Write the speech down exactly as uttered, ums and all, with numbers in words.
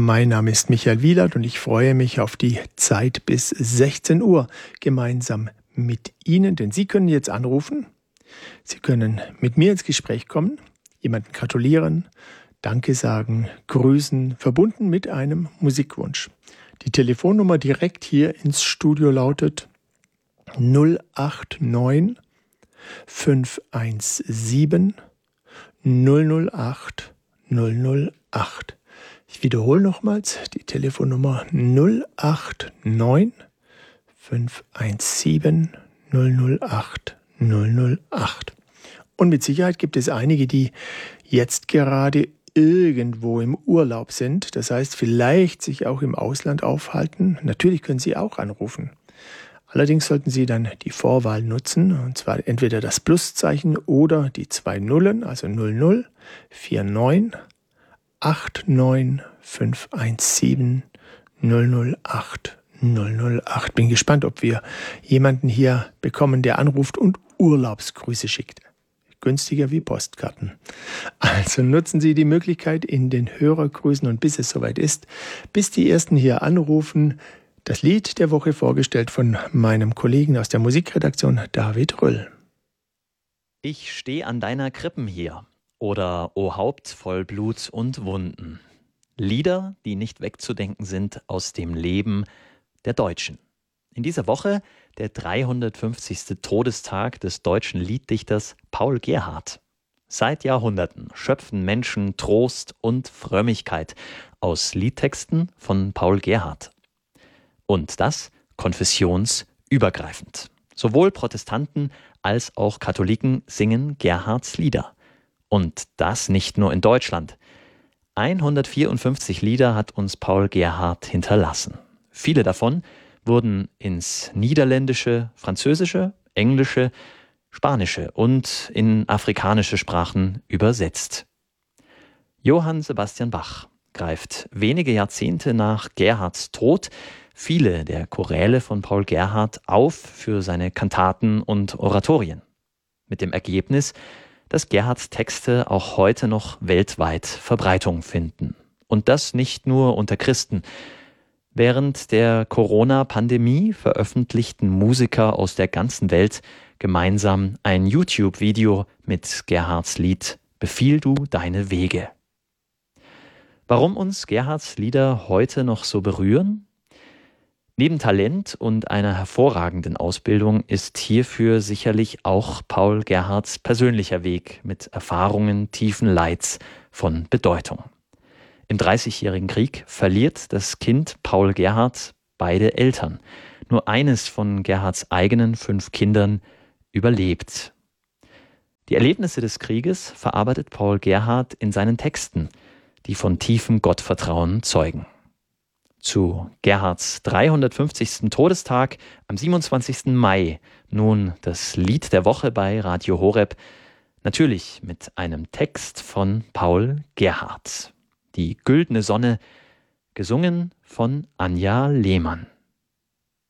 Mein Name ist Michael Wielert und ich freue mich auf die Zeit bis sechzehn Uhr gemeinsam mit Ihnen, denn Sie können jetzt anrufen. Sie können mit mir ins Gespräch kommen, jemanden gratulieren, Danke sagen, grüßen, verbunden mit einem Musikwunsch. Die Telefonnummer direkt hier ins Studio lautet null acht neun fünf eins sieben null null acht null null acht. Ich wiederhole nochmals die Telefonnummer null acht neun fünf eins sieben null null acht null null acht. Und mit Sicherheit gibt es einige, die jetzt gerade irgendwo im Urlaub sind, das heißt vielleicht sich auch im Ausland aufhalten. Natürlich können Sie auch anrufen. Allerdings sollten Sie dann die Vorwahl nutzen, und zwar entweder das Pluszeichen oder die zwei Nullen, also null null vier neun acht neun fünf eins sieben null null acht null null acht. Bin gespannt, ob wir jemanden hier bekommen, der anruft und Urlaubsgrüße schickt. Günstiger wie Postkarten. Also nutzen Sie die Möglichkeit in den Hörergrüßen und bis es soweit ist, bis die Ersten hier anrufen, das Lied der Woche vorgestellt von meinem Kollegen aus der Musikredaktion, David Röll. Ich steh an deiner Krippen hier oder O Haupt voll Blut und Wunden. Lieder, die nicht wegzudenken sind aus dem Leben der Deutschen. In dieser Woche der dreihundertfünfzigste Todestag des deutschen Lieddichters Paul Gerhardt. Seit Jahrhunderten schöpfen Menschen Trost und Frömmigkeit aus Liedtexten von Paul Gerhardt. Und das konfessionsübergreifend. Sowohl Protestanten als auch Katholiken singen Gerhardts Lieder. Und das nicht nur in Deutschland. hundertvierundfünfzig Lieder hat uns Paul Gerhardt hinterlassen. Viele davon wurden ins Niederländische, Französische, Englische, Spanische und in afrikanische Sprachen übersetzt. Johann Sebastian Bach greift wenige Jahrzehnte nach Gerhardts Tod viele der Choräle von Paul Gerhardt auf für seine Kantaten und Oratorien. Mit dem Ergebnis, dass Gerhardts Texte auch heute noch weltweit Verbreitung finden. Und das nicht nur unter Christen. Während der Corona-Pandemie veröffentlichten Musiker aus der ganzen Welt gemeinsam ein YouTube-Video mit Gerhardts Lied »Befiehl du deine Wege«. Warum uns Gerhardts Lieder heute noch so berühren? Neben Talent und einer hervorragenden Ausbildung ist hierfür sicherlich auch Paul Gerhardts persönlicher Weg mit Erfahrungen tiefen Leids von Bedeutung. Im Dreißigjährigen Krieg verliert das Kind Paul Gerhardt beide Eltern. Nur eines von Gerhardts eigenen fünf Kindern überlebt. Die Erlebnisse des Krieges verarbeitet Paul Gerhardt in seinen Texten, die von tiefem Gottvertrauen zeugen. Zu Gerhardts dreihundertfünfzigsten Todestag am siebenundzwanzigsten Mai nun das Lied der Woche bei Radio Horeb, natürlich mit einem Text von Paul Gerhardt. Die güldene Sonne, gesungen von Anja Lehmann.